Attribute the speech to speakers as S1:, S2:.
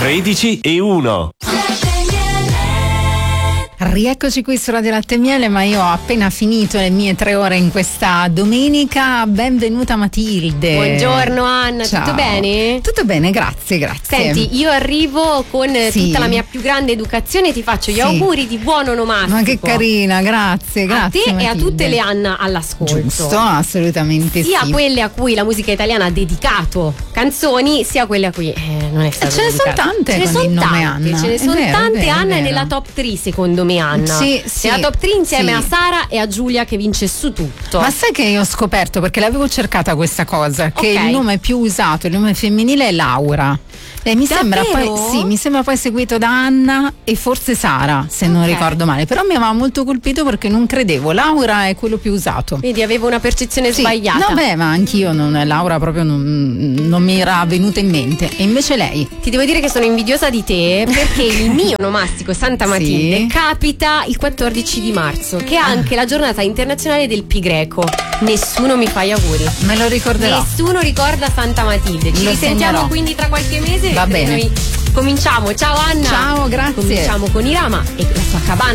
S1: 13:01.
S2: Rieccoci qui su Radio Latte e Miele, ma io ho appena finito le mie 3 ore in questa domenica. Benvenuta Matilde.
S3: Buongiorno Anna,
S2: ciao.
S3: Tutto bene?
S2: Tutto bene, grazie.
S3: Senti, io arrivo con tutta la mia più grande educazione, ti faccio gli auguri di buon onomastico.
S2: Ma che carina, grazie.
S3: A te
S2: Matilde.
S3: e a tutte le Anna all'ascolto.
S2: Giusto, assolutamente
S3: sia
S2: sì.
S3: quelle a cui la musica italiana ha dedicato canzoni, sia quelle a cui non è stato
S2: ce ne sono tante
S3: ce ne
S2: con
S3: sono
S2: il nome
S3: tante,
S2: Anna.
S3: ce ne
S2: È
S3: sono
S2: vero,
S3: tante.
S2: è vero,
S3: Anna
S2: è
S3: è
S2: vero.
S3: nella top 3 secondo me, Anna.
S2: Sì,
S3: nella top 3 insieme
S2: sì.
S3: a Sara e a Giulia che vince su tutto.
S2: Ma sai che io ho scoperto, perché l'avevo cercata questa cosa, che
S3: Ok.
S2: il nome più usato, il nome femminile è Laura. E mi sembra poi seguito da Anna e forse Sara, se non ricordo male. Però mi aveva molto colpito perché non credevo. Laura è quello più usato.
S3: Vedi, avevo una percezione sbagliata.
S2: No, beh, ma anch'io Laura proprio non mi era venuta in mente. E invece lei.
S3: Ti devo dire che sono invidiosa di te perché il mio onomastico Santa Matilde
S2: Sì.
S3: capita il 14 di marzo, che è anche la giornata internazionale del pi greco. Nessuno mi fa gli auguri.
S2: Me lo ricorderò.
S3: Nessuno ricorda Santa Matilde. Ci
S2: Lo
S3: risentiamo
S2: segnerò.
S3: quindi tra qualche mese.
S2: Va bene.
S3: Noi cominciamo. Ciao Anna.
S2: Ciao, grazie.
S3: Cominciamo con Irama e la sua cabana.